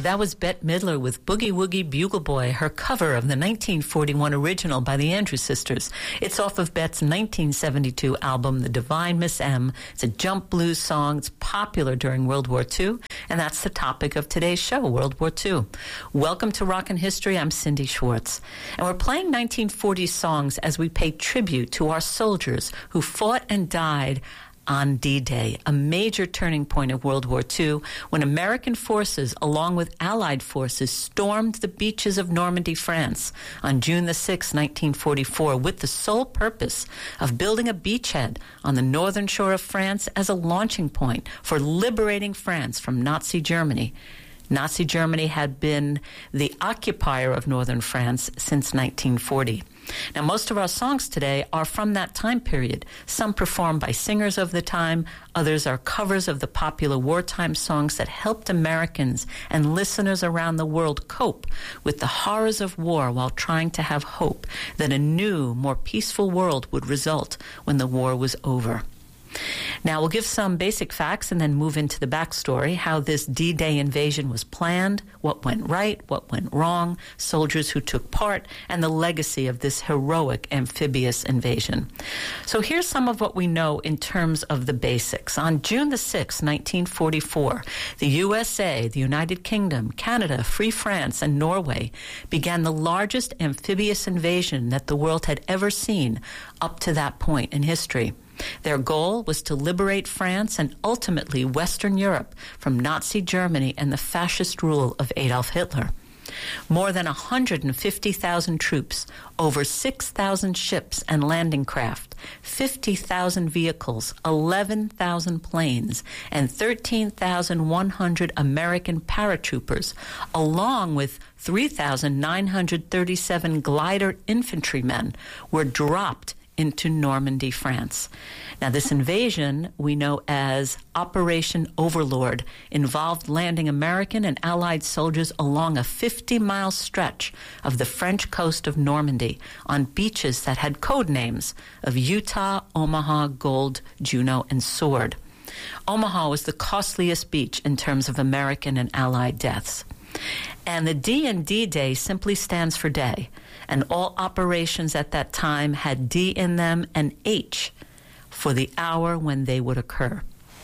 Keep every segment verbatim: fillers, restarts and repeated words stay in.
that was Bette Midler with Boogie Woogie Bugle Boy, her cover of the nineteen forty-one original by the Andrews Sisters. It's off of Bette's nineteen seventy-two album, The Divine Miss M. It's a jump blues song. It's popular during World War Two, and that's the topic of today's show, World War Two. Welcome to Rockin' History. I'm Cindy Schwartz, and we're playing nineteen forties songs as we pay tribute to our soldiers who fought and died on D-Day, a major turning point of World War Two, when American forces, along with Allied forces, stormed the beaches of Normandy, France, on June the sixth, nineteen forty-four, with the sole purpose of building a beachhead on the northern shore of France as a launching point for liberating France from Nazi Germany. Nazi Germany had been the occupier of northern France since nineteen forty. Now, most of our songs today are from that time period, some performed by singers of the time, others are covers of the popular wartime songs that helped Americans and listeners around the world cope with the horrors of war while trying to have hope that a new, more peaceful world would result when the war was over. Now, we'll give some basic facts and then move into the backstory, how this D-Day invasion was planned, what went right, what went wrong, soldiers who took part, and the legacy of this heroic amphibious invasion. So here's some of what we know in terms of the basics. On June the sixth, nineteen forty-four, the U S A, the United Kingdom, Canada, Free France, and Norway began the largest amphibious invasion that the world had ever seen up to that point in history. Their goal was to liberate France and ultimately Western Europe from Nazi Germany and the fascist rule of Adolf Hitler. More than one hundred fifty thousand troops, over six thousand ships and landing craft, fifty thousand vehicles, eleven thousand planes, and thirteen thousand one hundred American paratroopers, along with three thousand nine hundred thirty-seven glider infantrymen, were dropped into Normandy, France. Now, this invasion, we know as Operation Overlord, involved landing American and Allied soldiers along a fifty-mile stretch of the French coast of Normandy on beaches that had code names of Utah, Omaha, Gold, Juno, and Sword. Omaha was the costliest beach in terms of American and Allied deaths. And the D in D-Day simply stands for day, and all operations at that time had D in them and H for the hour when they would occur.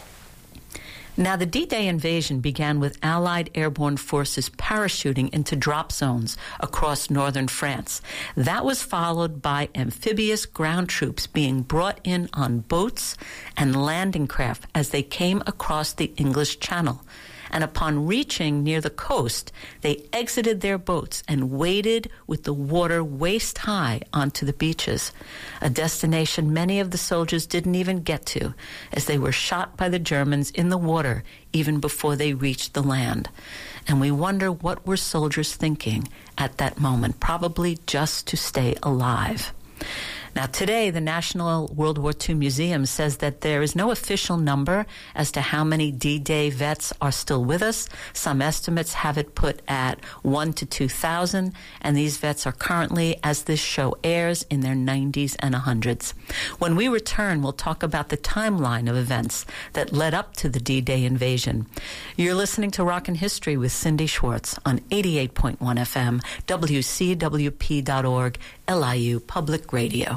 Now, the D-Day invasion began with Allied airborne forces parachuting into drop zones across northern France. That was followed by amphibious ground troops being brought in on boats and landing craft as they came across the English Channel. And upon reaching near the coast, they exited their boats and waded with the water waist high onto the beaches, a destination many of the soldiers didn't even get to, as they were shot by the Germans in the water even before they reached the land. And we wonder what were soldiers thinking at that moment, probably just to stay alive. Now, today, the National World War Two Museum says that there is no official number as to how many D-Day vets are still with us. Some estimates have it put at one to two thousand, and these vets are currently, as this show airs, in their nineties and hundreds. When we return, we'll talk about the timeline of events that led up to the D-Day invasion. You're listening to Rockin' History with Cindy Schwartz on eighty-eight point one F M, W C W P dot org, L I U Public Radio.